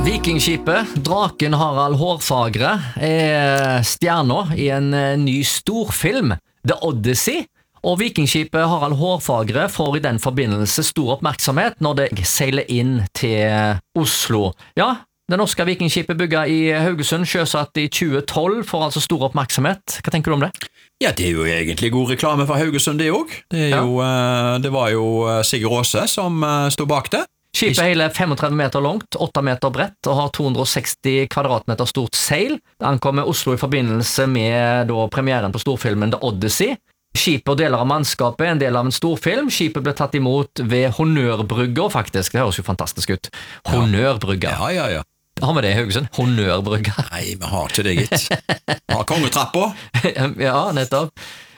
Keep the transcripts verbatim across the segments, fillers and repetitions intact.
Vikingskipet, draken Harald Hårfagre, er stjerna i en ny storfilm, The Odyssey, og Vikingskipet Harald Hårfagre får i den forbindelse stor oppmerksomhet når det seiler inn til Oslo. Ja, det norske Vikingskipet bygget i Haugesund, sjøsatt i tjue tolv, får altså stor oppmerksomhet. Hva tenker du om det? Ja, det er jo egentlig god reklame for Haugesund, det også. Det, er jo, ja. det var jo Sigurd Aase som stod bak det. Skipet er hele femogtredve meter langt, åtte meter bredt og har to hundre og seksti kvadratmeter stort seil. Det ankommer Oslo i forbindelse med da, premieren på storfilmen The Odyssey. Skipet og deler av mannskapet er en del av en storfilm. Skipet ble tatt imot ved Honnørbrygga, faktisk. Det høres jo fantastisk ut. Honnørbrygga. Ja, ja, ja. Har vi det i Haugesund? Honnørbrygga. Nei, vi har ikke det, gitt. Vi har kongetrappa. Ja, nettopp.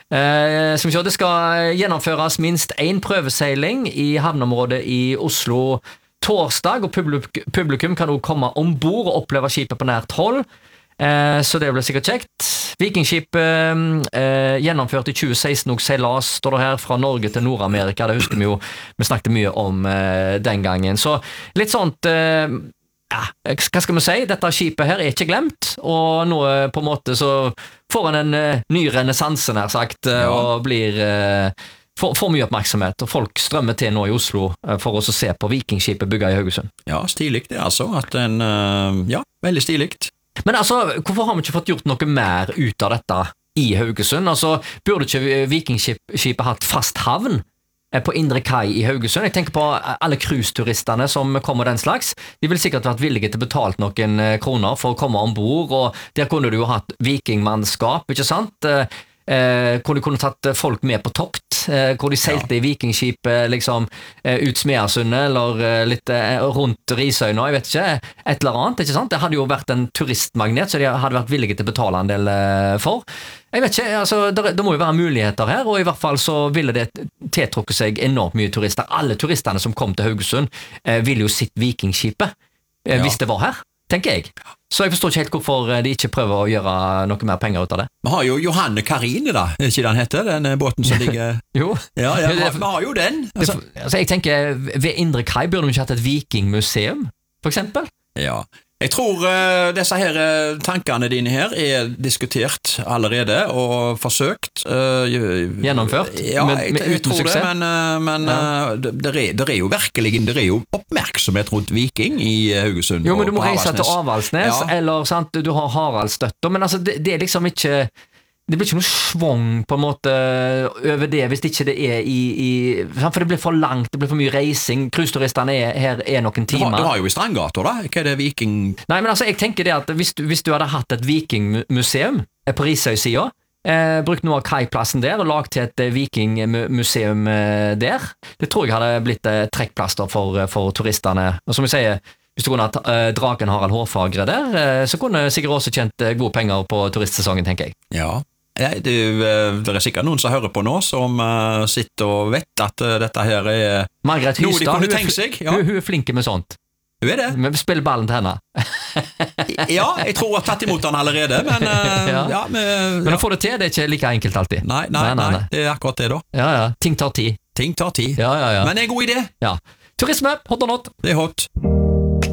Eh, som så, det skal gjennomføres minst en prøveseiling i havneområdet i Oslo torsdag, og publik publikum kan også komme ombord og oppleve skipet på nært hold. Eh, så det blir sikkert kjekt. Vikingskipet eh, gjennomført i tjue seksten og seilas, står det her, fra Norge til Nord-Amerika. Det husker vi jo, vi snakket mye om eh, den gangen. Så litt sånt... Eh, Ja, hva skal vi si? Dette skipet her er ikke glemt, og nå på en måte så får han en uh, ny renessanse, nær sagt, uh, ja. og blir uh, får, får mye oppmerksomhet, og folk strømmer til nå i Oslo uh, for å se på Vikingskipet bygget i Haugesund. Ja, stilig det altså, at en, uh, ja, veldig stilig. Men altså, hvorfor har vi ikke fått gjort noe mer ut av dette i Haugesund? Altså, burde ikke Vikingskipet hatt fast havn på Indre Kai i Haugesund? Jeg tenker på alle cruiseturistene som kommer den slags. De vil sikkert vært villige til å betale noen kroner for å komme ombord, og der kunne du jo hatt vikingmannskap, ikke sant? Eh, hvor du kunne tatt folk med på tokt, eh, hvor de seilte ja. i vikingskip liksom, eh, ut Smeasundet, eller eh, litt eh, rundt Risøyna, jeg vet ikke, et eller annet, ikke sant? Det hadde jo vært en turistmagnet, så de hadde vært villige til å betale en del eh, for. Jeg vet ikke, altså, det, det må jo være muligheter her, og i hvert fall så ville det tiltrukke seg enormt mye turister. Alle turistene som kom til Haugesund eh, ville jo sitt vikingskipet, eh, ja. hvis det var her, tenker jeg. Så jeg forstår ikke helt hvorfor de ikke prøver å gjøre noe mer penger ut av det. Vi har jo Johanne Karine da, er ikke den heter, den båten som ligger... jo. Ja, ja, vi, vi har jo den. Altså. Det, altså, jeg tenker, ved Indre Kai burde vi ikke hatt et vikingmuseum, for eksempel? Ja, jeg tror uh, disse her uh, tankene dine her er diskutert allerede og forsøkt. Uh, Gjennomført? Ja, med, med jeg, jeg uten tror suksess? det, men, uh, men ja. uh, det, det, er, det er jo virkelig det er jo oppmerksomhet rundt viking i Haugesund. Jo, men du må reise Avaldsnes. til Avaldsnes, ja. eller sant, du har Haraldsstøtter, men altså, det, det er liksom ikke... Det blir ikke noe svong på en måte over det hvis det ikke det er i, i for det blir for langt, det blir for mye reising. Cruiseturistene er her er noen timer. Du har, du har jo i Strandgata da, hva er det viking... Nei, men altså jeg tenker det at hvis du, hvis du hadde hatt et vikingmuseum på Risøy-siden, eh, brukt noe av kaiplassen der og lagt til et vikingmuseum eh, der, det tror jeg hadde blitt eh, trekkplaster for, for turistene. Og som vi sier, hvis du kunne hatt eh, draken Harald Hårfagre der, eh, så kunne sikkert også tjent eh, gode penger på turistsesongen, tenker jeg. Ja. Ja, det, det er sikkert noen som hører på nå som uh, sitter og vet at uh, dette her er Margrethe noe de Hystad, kunne tenke seg. Ja. Hun, hun er flink med sånt. Hun er det. Vi spiller ballen til henne. Ja, jeg tror jeg har tatt imot den allerede, men uh, ja. Ja, men, ja. men å få det til, det er ikke like enkelt alltid. Nei, nei, nei, nei, nei. Det er akkurat det da. Ja, ja, ting tar tid. Ting tar tid, ja, ja, ja. men det er en god idé. Ja. Turisme, hot or not? Det er hot.